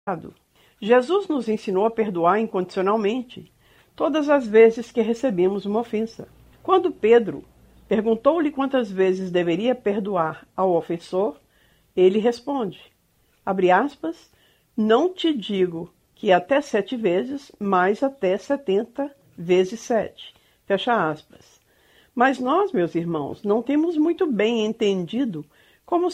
Jesus nos ensinou a perdoar incondicionalmente todas as vezes que recebemos uma ofensa. Quando Pedro perguntou-lhe quantas vezes deveria perdoar ao ofensor, ele responde, abre aspas, não te digo que até 7 vezes, mas até 70 vezes 7. Fecha aspas. Mas nós, meus irmãos, não temos muito bem entendido como